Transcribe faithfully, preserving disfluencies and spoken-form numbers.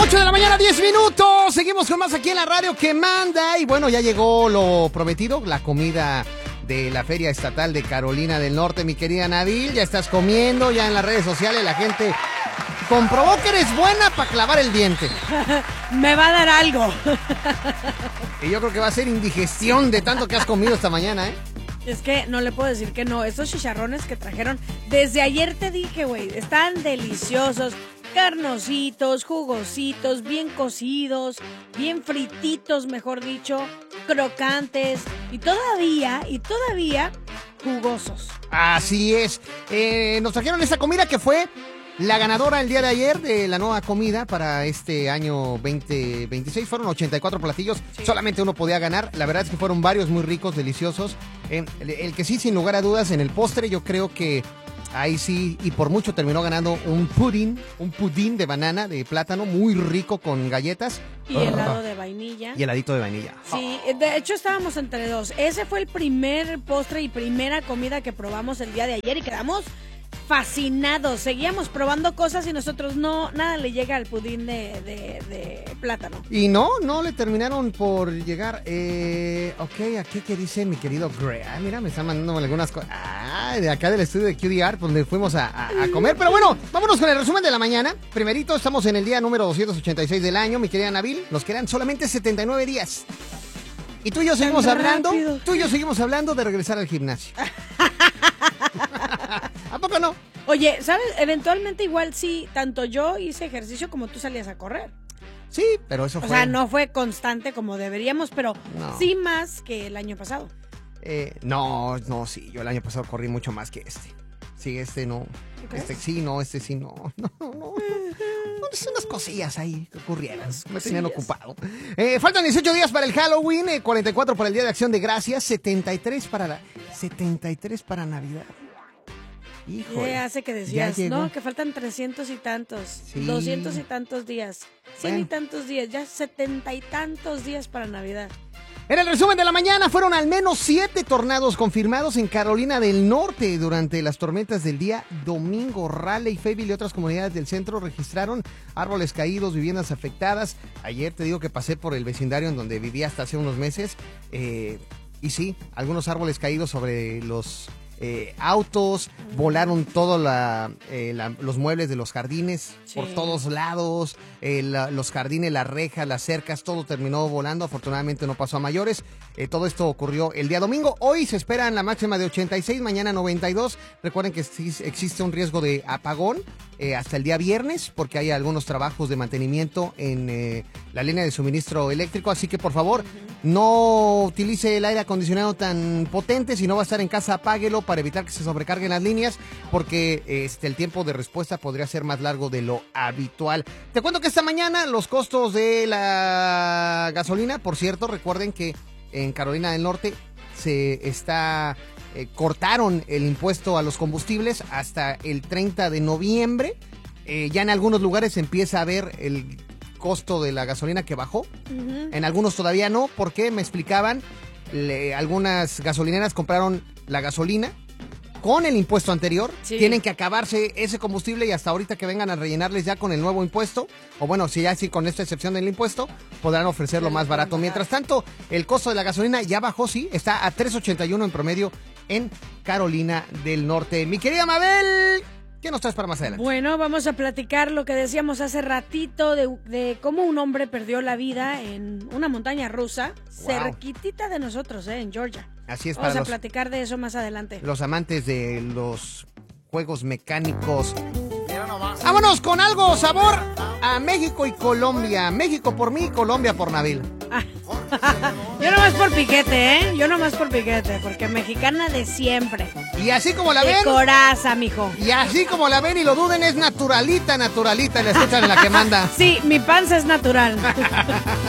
ocho de la mañana, diez minutos. Seguimos con más aquí en la radio que manda. Y bueno, ya llegó lo prometido, la comida de la Feria Estatal de Carolina del Norte, mi querida Nabil. Ya estás comiendo, ya en las redes sociales la gente comprobó que eres buena para clavar el diente. Me va a dar algo. Y yo creo que va a ser indigestión de tanto que has comido esta mañana, ¿eh? Es que no le puedo decir que no. Estos chicharrones que trajeron, desde ayer te dije, güey, están deliciosos. Carnositos, jugositos, bien cocidos, bien frititos, mejor dicho, crocantes y todavía, y todavía jugosos. Así es. Eh, nos trajeron esta comida que fue la ganadora el día de ayer de la nueva comida para este año veinte veintiséis. Fueron ochenta y cuatro platillos, sí. Solamente uno podía ganar. La verdad es que fueron varios muy ricos, deliciosos. Eh, el, el que sí, sin lugar a dudas, en el postre yo creo que ahí sí, y por mucho terminó ganando un pudín, un pudín de banana, de plátano, muy rico con galletas. Y helado de vainilla. Y heladito de vainilla. Sí, de hecho estábamos entre dos. Ese fue el primer postre y primera comida que probamos el día de ayer y quedamos fascinados. Seguíamos probando cosas y nosotros no, nada le llega al pudín de, de, de plátano. Y no, no le terminaron por llegar. Eh, ok, aquí que dice mi querido Gray. Ah, mira, me están mandando algunas cosas. Ah, de acá del estudio de Q D R, donde fuimos a, a, a comer. Pero bueno, vámonos con el resumen de la mañana. Primerito, estamos en el día número doscientos ochenta y seis del año, mi querida Nabil. Nos quedan solamente setenta y nueve días. Y tú y yo seguimos Tan hablando. rápido. Tú y yo seguimos hablando de regresar al gimnasio. ¿A poco no? Oye, ¿sabes? Eventualmente igual sí, tanto yo hice ejercicio como tú salías a correr. Sí, pero eso O fue... sea, no fue constante como deberíamos, pero No. sí más que el año pasado. Eh, no, no, sí, yo el año pasado corrí mucho más que este. Sí, este no. Este sí, no, este sí, no. No, no, no. Son unas cosillas ahí que ocurrieron. Me tenían ocupado. Eh, faltan dieciocho días para el Halloween, eh, cuarenta y cuatro para el Día de Acción de Gracias, setenta y tres para la, setenta y tres para Navidad. Híjole. Ya hace que decías, llegó. no, que faltan trescientos y tantos, Sí. doscientos y tantos días, cien Bueno. y tantos días, ya setenta y tantos días para Navidad. En el resumen de la mañana, fueron al menos siete tornados confirmados en Carolina del Norte durante las tormentas del día domingo. Raleigh, Fayetteville y otras comunidades del centro registraron árboles caídos, viviendas afectadas. Ayer te digo que pasé por el vecindario en donde vivía hasta hace unos meses. Eh, y sí, algunos árboles caídos sobre los eh, autos, volaron todos la, eh, la, los muebles de los jardines, sí, por todos lados, eh, la, los jardines, las rejas, las cercas, todo terminó volando. Afortunadamente no pasó a mayores. Eh, todo esto ocurrió el día domingo. Hoy se esperan la máxima de ochenta y seis, mañana noventa y dos. Recuerden que sí existe un riesgo de apagón eh, hasta el día viernes porque hay algunos trabajos de mantenimiento en eh, la línea de suministro eléctrico. Así que por favor, no utilice el aire acondicionado tan potente. Si no va a estar en casa, apáguelo para evitar que se sobrecarguen las líneas, porque este, el tiempo de respuesta podría ser más largo de lo habitual. Te cuento que esta mañana los costos de la gasolina, por cierto, recuerden que en Carolina del Norte se está eh, cortaron el impuesto a los combustibles hasta el treinta de noviembre. Eh, ya en algunos lugares se empieza a ver el costo de la gasolina que bajó. Uh-huh. En algunos todavía no, porque me explicaban, le, algunas gasolineras compraron la gasolina con el impuesto anterior, sí, tienen que acabarse ese combustible y hasta ahorita que vengan a rellenarles ya con el nuevo impuesto, o bueno, si ya sí con esta excepción del impuesto, podrán ofrecerlo más barato. Mientras tanto, el costo de la gasolina ya bajó, sí, está a tres ochenta y uno en promedio en Carolina del Norte. Mi querida Mabel, ¿qué nos traes para más adelante? Bueno, vamos a platicar lo que decíamos hace ratito de, de cómo un hombre perdió la vida en una montaña rusa, wow, cerquitita de nosotros, eh, en Georgia. Así es. Vamos para a los, platicar de eso más adelante. Los amantes de los juegos mecánicos. Vámonos con algo sabor a México y Colombia. México por mí, Colombia por Nabil. Ah. Yo nomás por piquete, ¿eh? Yo nomás por piquete, porque mexicana de siempre. Y así como la ven. De coraza, mijo. Y así como la ven y lo duden, es naturalita, naturalita. Y la escuchan en la que manda. Sí, mi panza es natural.